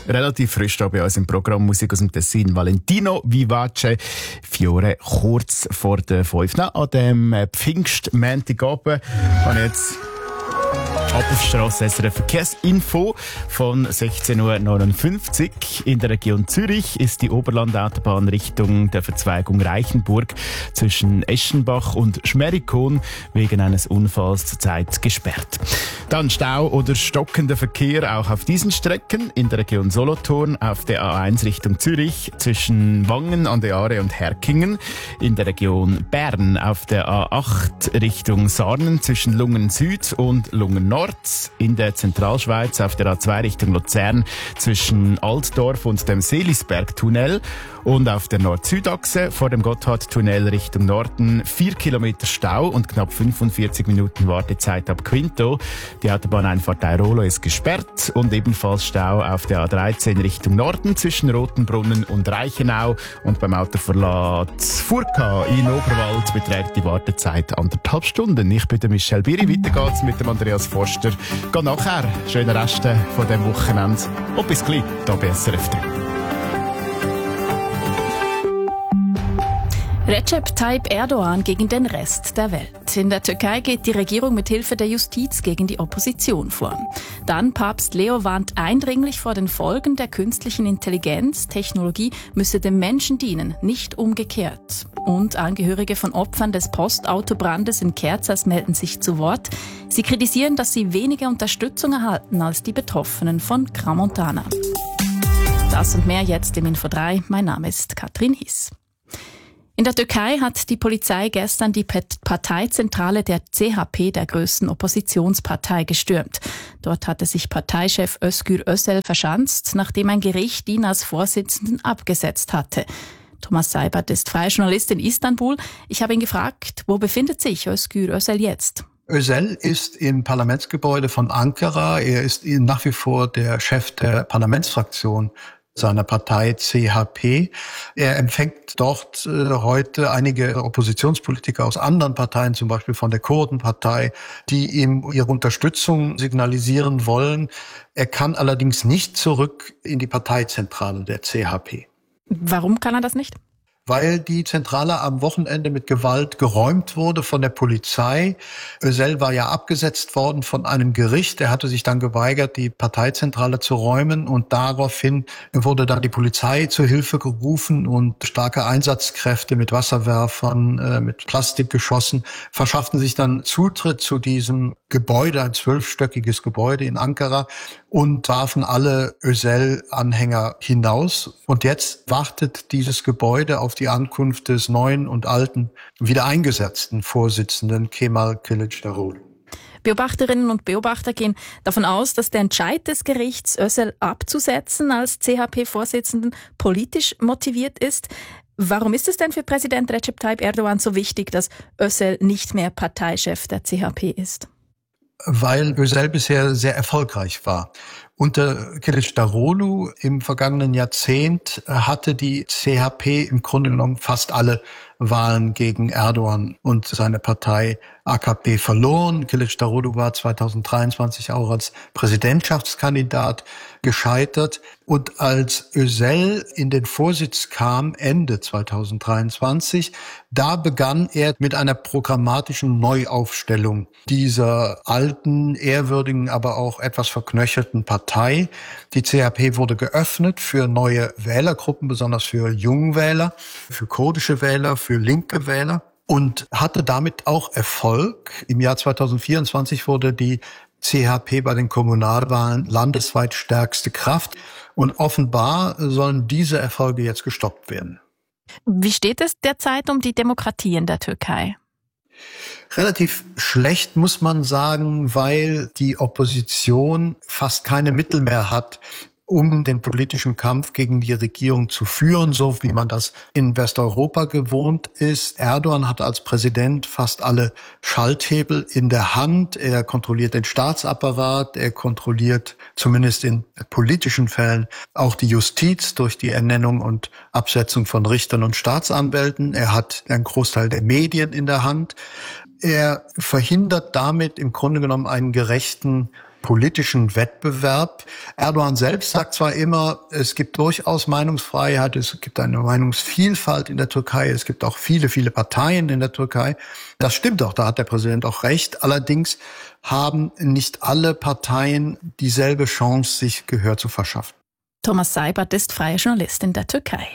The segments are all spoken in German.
Relativ frisch da bei uns im Programm Musik aus dem Tessin. Valentino Vivace, Fiore, kurz vor der 5. An dem Pfingstmontagabend habe ich jetzt ab auf die Strasse SRF Verkehrsinfo von 16.59 Uhr. In der Region Zürich ist die Oberlandautobahn Richtung der Verzweigung Reichenburg zwischen Eschenbach und Schmerikon wegen eines Unfalls zurzeit gesperrt. Dann Stau oder stockender Verkehr auch auf diesen Strecken. In der Region Solothurn auf der A1 Richtung Zürich zwischen Wangen an der Aare und Herkingen. In der Region Bern auf der A8 Richtung Sarnen zwischen Lungen Süd und Lungen Nord. In der Zentralschweiz auf der A2 Richtung Luzern zwischen Altdorf und dem Seelisberg-Tunnel. Und auf der Nord-Süd-Achse vor dem Gotthardtunnel Richtung Norden 4 Kilometer Stau und knapp 45 Minuten Wartezeit ab Quinto. Die Autobahneinfahrt Airolo ist gesperrt und ebenfalls Stau auf der A13 Richtung Norden zwischen Rotenbrunnen und Reichenau. Und beim Autoverlad Furka in Oberwald beträgt die Wartezeit 1,5 Stunden. Ich bin der Michel Biri, weiter geht's mit dem Andreas Forster. Geh nachher. Schöne Reste von dem Wochenende. Und bis gleich, hier bei SRF 3. Recep Tayyip Erdogan gegen den Rest der Welt. In der Türkei geht die Regierung mit Hilfe der Justiz gegen die Opposition vor. Dann Papst Leo warnt eindringlich vor den Folgen der künstlichen Intelligenz. Technologie müsse dem Menschen dienen, nicht umgekehrt. Und Angehörige von Opfern des Postautobrandes in Kerzers melden sich zu Wort. Sie kritisieren, dass sie weniger Unterstützung erhalten als die Betroffenen von Crans-Montana. Das und mehr jetzt im Info 3. Mein Name ist Katrin Hiss. In der Türkei hat die Polizei gestern die Parteizentrale der CHP, der größten Oppositionspartei, gestürmt. Dort hatte sich Parteichef Özgür Özel verschanzt, nachdem ein Gericht ihn als Vorsitzenden abgesetzt hatte. Thomas Seibert ist freier Journalist in Istanbul. Ich habe ihn gefragt, wo befindet sich Özgür Özel jetzt? Özel ist im Parlamentsgebäude von Ankara. Er ist nach wie vor der Chef der Parlamentsfraktion seiner Partei CHP. Er empfängt dort heute einige Oppositionspolitiker aus anderen Parteien, zum Beispiel von der Kurdenpartei, die ihm ihre Unterstützung signalisieren wollen. Er kann allerdings nicht zurück in die Parteizentrale der CHP. Warum kann er das nicht? Weil die Zentrale am Wochenende mit Gewalt geräumt wurde von der Polizei. Özel war ja abgesetzt worden von einem Gericht. Er hatte sich dann geweigert, die Parteizentrale zu räumen, und daraufhin wurde dann die Polizei zur Hilfe gerufen und starke Einsatzkräfte mit Wasserwerfern, mit Plastikgeschossen verschafften sich dann Zutritt zu diesem Gebäude, ein 12-stöckiges Gebäude in Ankara, und warfen alle Özel-Anhänger hinaus. Und jetzt wartet dieses Gebäude auf die Ankunft des neuen und alten, wieder eingesetzten Vorsitzenden Kemal Kılıçdaroğlu. Beobachterinnen und Beobachter gehen davon aus, dass der Entscheid des Gerichts, Özel abzusetzen als CHP-Vorsitzenden, politisch motiviert ist. Warum ist es denn für Präsident Recep Tayyip Erdogan so wichtig, dass Özel nicht mehr Parteichef der CHP ist? Weil Özel bisher sehr erfolgreich war. Unter Kılıçdaroğlu im vergangenen Jahrzehnt hatte die CHP im Grunde genommen fast alle Wahlen gegen Erdogan und seine Partei AKP verloren. Kılıçdaroğlu war 2023 auch als Präsidentschaftskandidat gescheitert. Und als Özel in den Vorsitz kam, Ende 2023, da begann er mit einer programmatischen Neuaufstellung dieser alten, ehrwürdigen, aber auch etwas verknöcherten Partei. Die CHP wurde geöffnet für neue Wählergruppen, besonders für Jungwähler, für kurdische Wähler, für linke Wähler, und hatte damit auch Erfolg. Im Jahr 2024 wurde die CHP bei den Kommunalwahlen landesweit stärkste Kraft, und offenbar sollen diese Erfolge jetzt gestoppt werden. Wie steht es derzeit um die Demokratie in der Türkei? Relativ schlecht, muss man sagen, weil die Opposition fast keine Mittel mehr hat, um den politischen Kampf gegen die Regierung zu führen, so wie man das in Westeuropa gewohnt ist. Erdogan hat als Präsident fast alle Schalthebel in der Hand. Er kontrolliert den Staatsapparat, er kontrolliert zumindest in politischen Fällen auch die Justiz durch die Ernennung und Absetzung von Richtern und Staatsanwälten. Er hat einen Großteil der Medien in der Hand. Er verhindert damit im Grunde genommen einen gerechten politischen Wettbewerb. Erdogan selbst sagt zwar immer, es gibt durchaus Meinungsfreiheit, es gibt eine Meinungsvielfalt in der Türkei, es gibt auch viele, viele Parteien in der Türkei. Das stimmt auch, da hat der Präsident auch recht. Allerdings haben nicht alle Parteien dieselbe Chance, sich Gehör zu verschaffen. Thomas Seibert ist freier Journalist in der Türkei.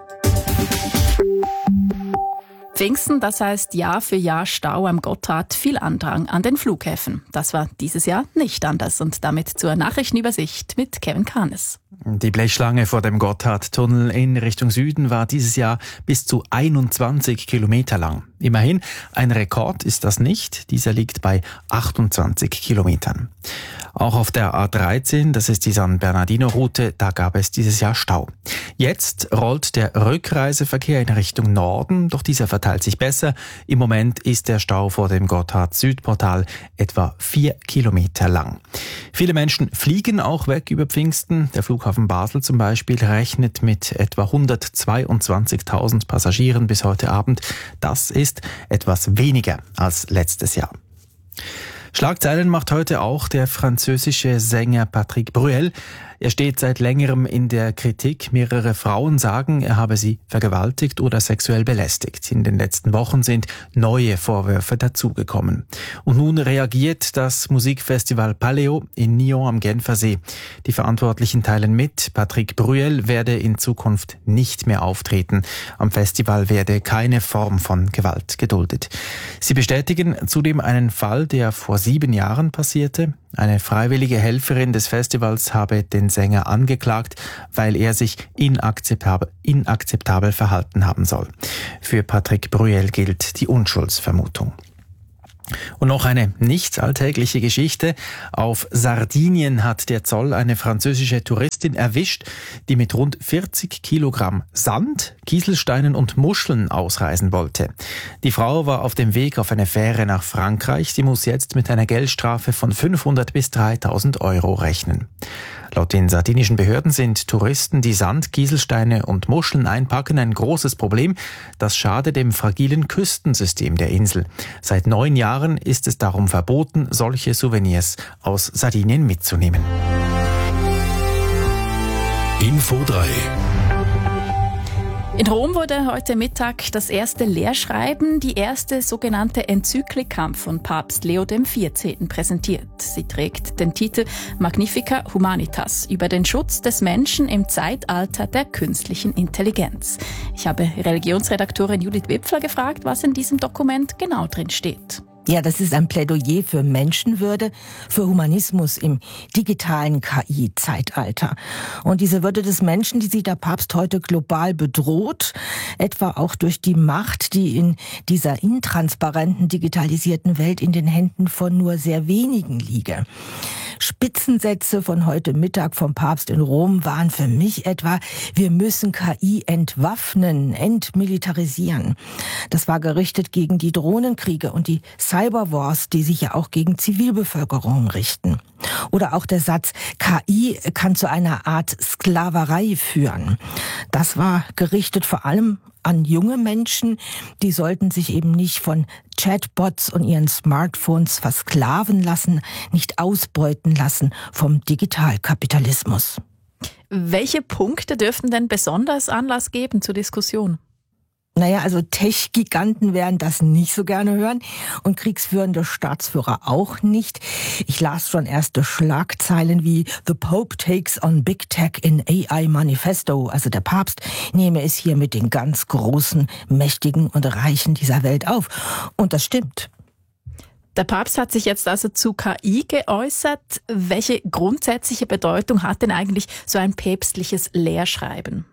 Pfingsten, das heißt Jahr für Jahr Stau am Gotthard, viel Andrang an den Flughäfen. Das war dieses Jahr nicht anders. Und damit zur Nachrichtenübersicht mit Kevin Kahnes. Die Blechschlange vor dem Gotthardtunnel in Richtung Süden war dieses Jahr bis zu 21 Kilometer lang. Immerhin, ein Rekord ist das nicht. Dieser liegt bei 28 Kilometern. Auch auf der A13, das ist die San Bernardino-Route, da gab es dieses Jahr Stau. Jetzt rollt der Rückreiseverkehr in Richtung Norden, doch dieser verteilt sich besser. Im Moment ist der Stau vor dem Gotthard-Südportal etwa 4 Kilometer lang. Viele Menschen fliegen auch weg über Pfingsten. Der Flughafen Basel zum Beispiel rechnet mit etwa 122.000 Passagieren bis heute Abend. Das ist etwas weniger als letztes Jahr. Schlagzeilen macht heute auch der französische Sänger Patrick Bruel. Er steht seit längerem in der Kritik. Mehrere Frauen sagen, er habe sie vergewaltigt oder sexuell belästigt. In den letzten Wochen sind neue Vorwürfe dazugekommen. Und nun reagiert das Musikfestival Paleo in Nyon am Genfersee. Die Verantwortlichen teilen mit, Patrick Bruel werde in Zukunft nicht mehr auftreten. Am Festival werde keine Form von Gewalt geduldet. Sie bestätigen zudem einen Fall, der vor 7 Jahren passierte. Eine freiwillige Helferin des Festivals habe den Sänger angeklagt, weil er sich inakzeptabel verhalten haben soll. Für Patrick Bruel gilt die Unschuldsvermutung. Und noch eine nicht alltägliche Geschichte. Auf Sardinien hat der Zoll eine französische Touristin erwischt, die mit rund 40 Kilogramm Sand, Kieselsteinen und Muscheln ausreisen wollte. Die Frau war auf dem Weg auf eine Fähre nach Frankreich. Sie muss jetzt mit einer Geldstrafe von 500 bis 3.000 Euro rechnen. Laut den sardinischen Behörden sind Touristen, die Sand, Kieselsteine und Muscheln einpacken, ein großes Problem. Das schade dem fragilen Küstensystem der Insel. Seit 9 Jahren ist es darum verboten, solche Souvenirs aus Sardinien mitzunehmen. Info 3. In Rom wurde heute Mittag das erste Lehrschreiben, die erste sogenannte Enzyklika von Papst Leo XIV. Präsentiert. Sie trägt den Titel Magnifica Humanitas über den Schutz des Menschen im Zeitalter der künstlichen Intelligenz. Ich habe Religionsredaktorin Judith Wipfler gefragt, was in diesem Dokument genau drin steht. Ja, das ist ein Plädoyer für Menschenwürde, für Humanismus im digitalen KI-Zeitalter. Und diese Würde des Menschen, die sieht der Papst heute global bedroht, etwa auch durch die Macht, die in dieser intransparenten, digitalisierten Welt in den Händen von nur sehr wenigen liege. Spitzensätze von heute Mittag vom Papst in Rom waren für mich etwa, wir müssen KI entwaffnen, entmilitarisieren. Das war gerichtet gegen die Drohnenkriege und die Cyberwars, die sich ja auch gegen Zivilbevölkerung richten. Oder auch der Satz, KI kann zu einer Art Sklaverei führen. Das war gerichtet vor allem an junge Menschen, die sollten sich eben nicht von Chatbots und ihren Smartphones versklaven lassen, nicht ausbeuten lassen vom Digitalkapitalismus. Welche Punkte dürften denn besonders Anlass geben zur Diskussion? Naja, also Tech-Giganten werden das nicht so gerne hören und kriegsführende Staatsführer auch nicht. Ich las schon erste Schlagzeilen wie The Pope takes on Big Tech in AI Manifesto. Also der Papst nehme es hier mit den ganz Großen, Mächtigen und Reichen dieser Welt auf. Und das stimmt. Der Papst hat sich jetzt also zu KI geäußert. Welche grundsätzliche Bedeutung hat denn eigentlich so ein päpstliches Lehrschreiben?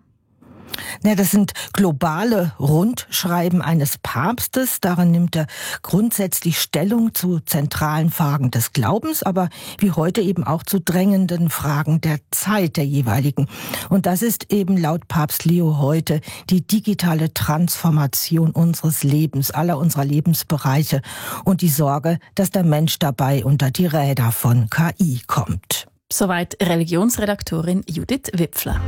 Ja, das sind globale Rundschreiben eines Papstes. Darin nimmt er grundsätzlich Stellung zu zentralen Fragen des Glaubens, aber wie heute eben auch zu drängenden Fragen der Zeit der jeweiligen. Und das ist eben laut Papst Leo heute die digitale Transformation unseres Lebens, aller unserer Lebensbereiche und die Sorge, dass der Mensch dabei unter die Räder von KI kommt. Soweit Religionsredaktorin Judith Wipfler.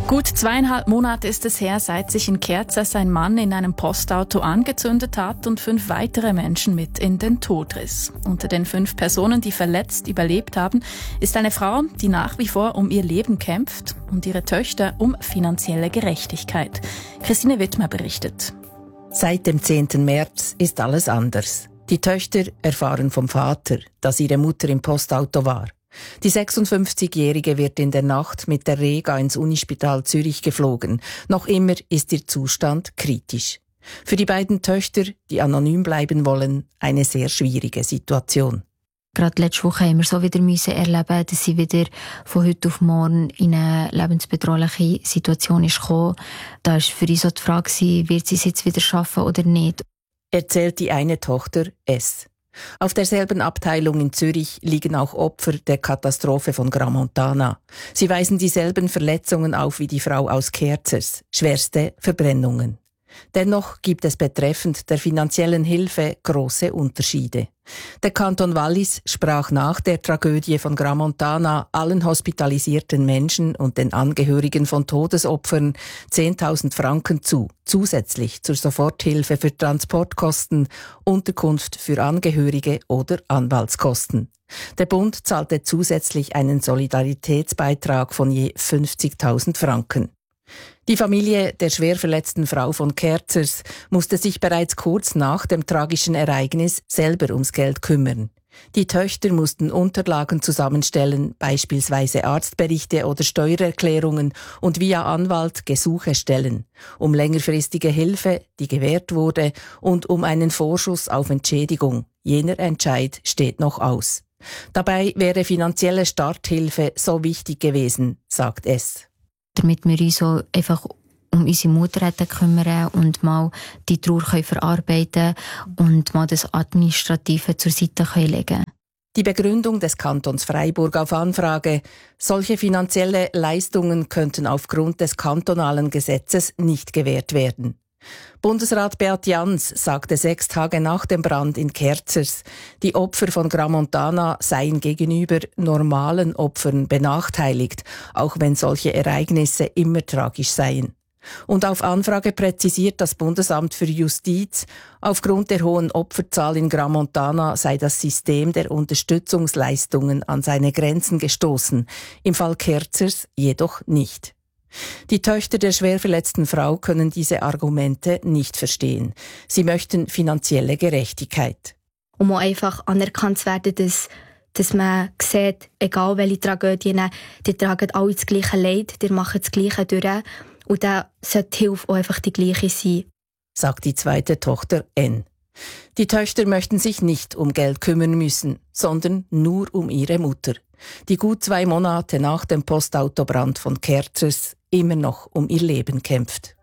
Gut 2,5 Monate ist es her, seit sich in Kerzers ein Mann in einem Postauto angezündet hat und 5 weitere Menschen mit in den Tod riss. Unter den 5 Personen, die verletzt überlebt haben, ist eine Frau, die nach wie vor um ihr Leben kämpft und ihre Töchter um finanzielle Gerechtigkeit. Christine Wittmer berichtet. Seit dem 10. März ist alles anders. Die Töchter erfahren vom Vater, dass ihre Mutter im Postauto war. Die 56-Jährige wird in der Nacht mit der Rega ins Unispital Zürich geflogen. Noch immer ist ihr Zustand kritisch. Für die beiden Töchter, die anonym bleiben wollen, eine sehr schwierige Situation. Gerade letzte Woche haben wir so wieder erleben, dass sie wieder von heute auf morgen in eine lebensbedrohliche Situation ist gekommen. Da war für uns so die Frage, wird sie es jetzt wieder schaffen oder nicht. Erzählt die eine Tochter S. Auf derselben Abteilung in Zürich liegen auch Opfer der Katastrophe von Gramontana. Sie weisen dieselben Verletzungen auf wie die Frau aus Kerzers, schwerste Verbrennungen. Dennoch gibt es betreffend der finanziellen Hilfe große Unterschiede. Der Kanton Wallis sprach nach der Tragödie von Gramontana allen hospitalisierten Menschen und den Angehörigen von Todesopfern 10.000 Franken zu, zusätzlich zur Soforthilfe für Transportkosten, Unterkunft für Angehörige oder Anwaltskosten. Der Bund zahlte zusätzlich einen Solidaritätsbeitrag von je 50.000 Franken. Die Familie der schwer verletzten Frau von Kerzers musste sich bereits kurz nach dem tragischen Ereignis selber ums Geld kümmern. Die Töchter mussten Unterlagen zusammenstellen, beispielsweise Arztberichte oder Steuererklärungen, und via Anwalt Gesuche stellen, um längerfristige Hilfe, die gewährt wurde, und um einen Vorschuss auf Entschädigung. Jener Entscheid steht noch aus. Dabei wäre finanzielle Starthilfe so wichtig gewesen, sagt es. Damit wir uns so einfach um unsere Mutter kümmern und mal die Trauer verarbeiten und mal das Administrative zur Seite legen können. Die Begründung des Kantons Freiburg auf Anfrage: solche finanzielle Leistungen könnten aufgrund des kantonalen Gesetzes nicht gewährt werden. Bundesrat Beat Jans sagte 6 Tage nach dem Brand in Kerzers, die Opfer von Gramontana seien gegenüber normalen Opfern benachteiligt, auch wenn solche Ereignisse immer tragisch seien. Und auf Anfrage präzisiert das Bundesamt für Justiz, aufgrund der hohen Opferzahl in Gramontana sei das System der Unterstützungsleistungen an seine Grenzen gestoßen, im Fall Kerzers jedoch nicht. Die Töchter der schwer verletzten Frau können diese Argumente nicht verstehen. Sie möchten finanzielle Gerechtigkeit. Um auch einfach anerkannt zu werden, dass man sieht, egal welche Tragödien, die tragen alle das gleiche Leid, die machen das Gleiche durch. Und dann sollte die Hilfe auch einfach die gleiche sein, sagt die zweite Tochter N. Die Töchter möchten sich nicht um Geld kümmern müssen, sondern nur um ihre Mutter, die gut 2 Monate nach dem Postautobrand von Kerzers immer noch um ihr Leben kämpft.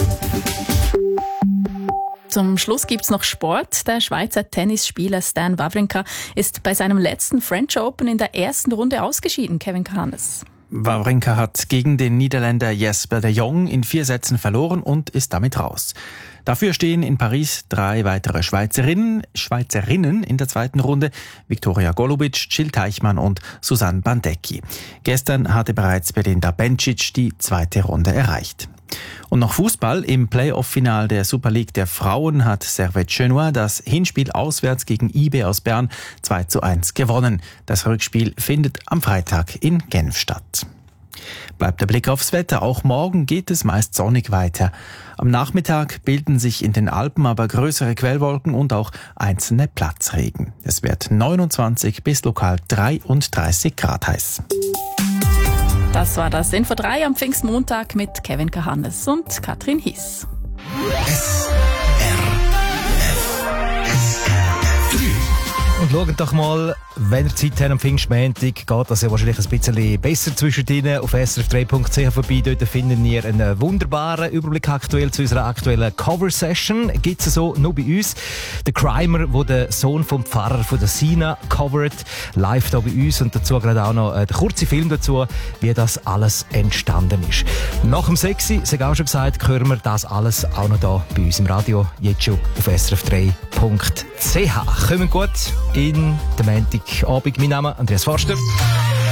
Zum Schluss gibt's noch Sport. Der Schweizer Tennisspieler Stan Wawrinka ist bei seinem letzten French Open in der ersten Runde ausgeschieden, Kevin Kahanes. Wawrinka hat gegen den Niederländer Jesper de Jong in 4 Sätzen verloren und ist damit raus. Dafür stehen in Paris 3 weitere Schweizerinnen in der zweiten Runde: Viktoria Golubic, Jill Teichmann und Susanne Bandecki. Gestern hatte bereits Belinda Bencic die zweite Runde erreicht. Und noch Fußball. Im Playoff-Final der Super League der Frauen hat Servette Genua das Hinspiel auswärts gegen IB aus Bern 2:1 gewonnen. Das Rückspiel findet am Freitag in Genf statt. Bleibt der Blick aufs Wetter. Auch morgen geht es meist sonnig weiter. Am Nachmittag bilden sich in den Alpen aber größere Quellwolken und auch einzelne Platzregen. Es wird 29 bis lokal 33 Grad heiß. Das war das Info 3 am Pfingstmontag mit Kevin Kahanes und Katrin Hiss. Und schaut doch mal, wenn ihr Zeit habt am Pfingstmontag, geht das ja wahrscheinlich ein bisschen besser zwischen ihnen. Auf srf3.ch vorbei, dort findet ihr einen wunderbaren Überblick aktuell zu unserer aktuellen Cover-Session. Gibt es so nur bei uns. Der Crimer, der den Sohn vom Pfarrer von der Sina covert, live da bei uns. Und dazu gerade auch noch der kurze Film dazu, wie das alles entstanden ist. Nach dem 6, ich habe auch schon gesagt, hören wir das alles auch noch da bei uns im Radio. Jetzt schon auf srf3.ch. Kommen gut in den Montagabend. Mein Name ist Andreas Forster.